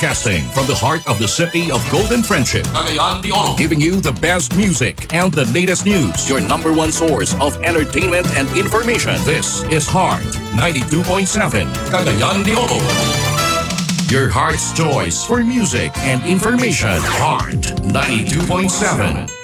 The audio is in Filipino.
Broadcasting from the heart of the city of Golden Friendship. Cagayan de Oro. Giving you the best music and the latest news. Your number one source of entertainment and information. This is Heart 92.7. Cagayan de Oro. Your heart's choice for music and information. Heart 92.7.